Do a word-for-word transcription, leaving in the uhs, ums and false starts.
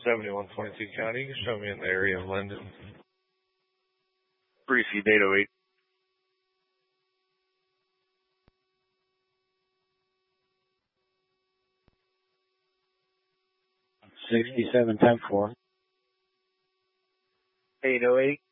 seventy-one twenty-two County. You can show me in the area of Linden. Receive eight oh eight. sixty-seven ten four. eight oh eight.